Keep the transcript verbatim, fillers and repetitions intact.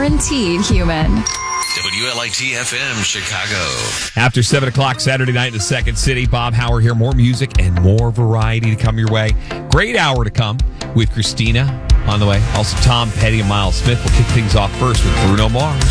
guaranteed human. W L I T F M Chicago. After seven o'clock Saturday night in the Second City, Bob Howard here. More music and more variety to come your way. Great hour to come with Christina on the way. Also, Tom Petty and Miles Smith will kick things off first with Bruno Mars.